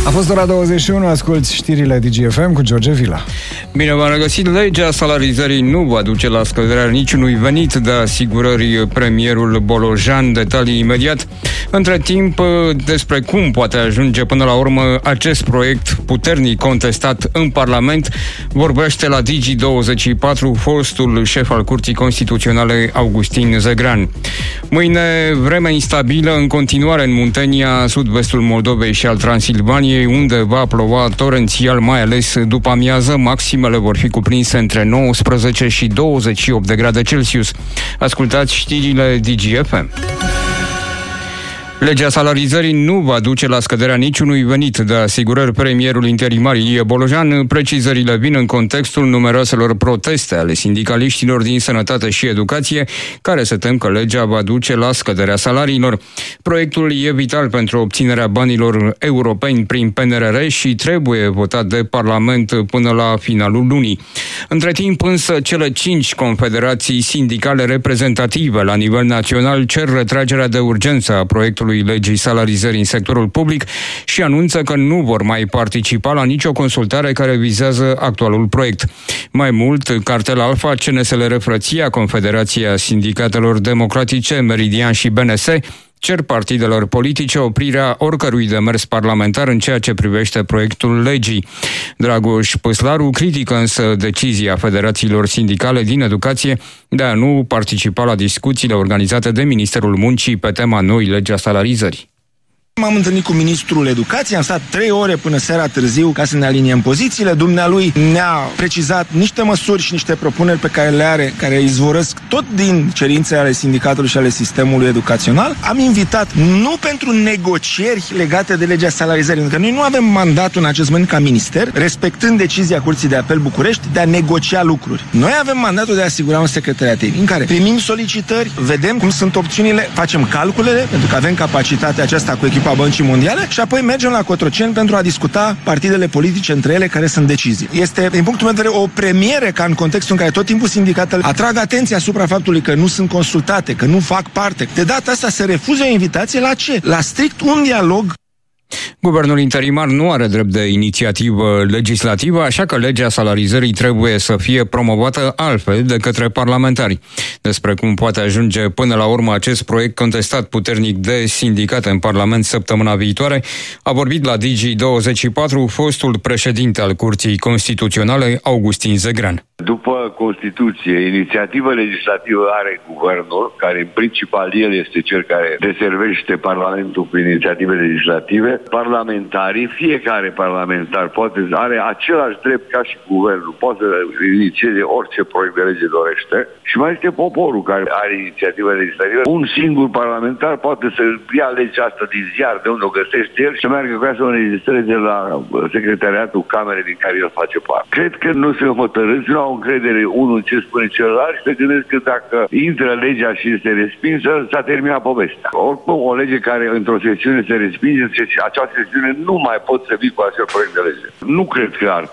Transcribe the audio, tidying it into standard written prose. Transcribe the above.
A fost ora 21, asculți știrile DGFM cu George Vila. Bine v-am regăsit. Legea salarizării nu va duce la scăderea niciunui venit, de asigurări premierul Bolojan. Detalii imediat. Între timp, despre cum poate ajunge până la urmă acest proiect puternic contestat în Parlament, vorbește la Digi24 fostul șef al Curții Constituționale Augustin Zegran. Mâine, vreme instabilă în continuare în Muntenia, sud-vestul Moldovei și al Transilvaniei, unde va ploua torențial, mai ales după amiază. Maximele vor fi cuprinse între 19 și 28 de grade Celsius. Ascultați știrile DGFM. Legea salarizării nu va duce la scăderea niciunui venit, de asigurări premierul interimar Ilie Bolojan. Precizările vin în contextul numeroaselor proteste ale sindicaliștilor din sănătate și educație, care se tem că legea va duce la scăderea salariilor. Proiectul e vital pentru obținerea banilor europeni prin PNRR și trebuie votat de Parlament până la finalul lunii. Între timp însă, cele 5 confederații sindicale reprezentative la nivel național cer retragerea de urgență a proiectului legii salarizării în sectorul public și anunță că nu vor mai participa la nicio consultare care vizează actualul proiect. Mai mult, Cartel Alfa, CNSL Frăția, Confederația Sindicatelor Democratice, Meridian și BNS cer partidelor politice oprirea oricărui demers parlamentar în ceea ce privește proiectul legii. Dragoș Păslaru critică însă decizia federațiilor sindicale din educație de a nu participa la discuțiile organizate de Ministerul Muncii pe tema noii legi a salarizării. M-am întâlnit cu ministrul educației, am stat 3 ore până seara târziu ca să ne aliniem pozițiile. Dumnealui ne-a precizat niște măsuri și niște propuneri pe care le are, care izvorăsc tot din cerințele ale sindicatului și ale sistemului educațional. Am invitat nu pentru negocieri legate de legea salarizării, pentru că noi nu avem mandatul în acest moment ca minister, respectând decizia Curții de Apel București, de a negocia lucruri. Noi avem mandatul de a asigura un secretariat în care primim solicitări, vedem cum sunt opțiunile, facem calculele, pentru că avem capacitatea aceasta cu echipa Băncii Mondiale și apoi mergem la Cotroceni pentru a discuta partidele politice între ele care sunt decizii. Este, din punctul meu de vedere, o premieră ca în contextul în care tot timpul sindicatele atrag atenția asupra faptului că nu sunt consultate, că nu fac parte. De data asta se refuză o invitație la ce? La strict un dialog. Guvernul interimar nu are drept de inițiativă legislativă, așa că legea salarizării trebuie să fie promovată altfel de către parlamentari. Despre cum poate ajunge până la urmă acest proiect contestat puternic de sindicate în Parlament săptămâna viitoare, a vorbit la Digi24 fostul președinte al Curții Constituționale, Augustin Zegran. După Constituție, inițiativă legislativă are guvernul, care în principal el este cel care deservește Parlamentul cu inițiative legislative. Parlamentarii, fiecare parlamentar are același drept ca și guvernul, poate să inițieze orice proiect de lege dorește. Și mai este poporul care are inițiativă legislativă. Un singur parlamentar poate să ia legea asta din ziar, de unde o găsește el, și să meargă cu ea să o înregistreze la secretariatul camerei din care el face parte. Cred că nu se hotărâți, nu au încredere unul în ce spune celălalt și se gândesc că dacă intră legea și este respinsă, s-a terminat povestea. Oricum, o lege care într-o sesiune se respinge, acea sesiune nu mai pot să vii cu acel proiect de lege. Nu cred că ar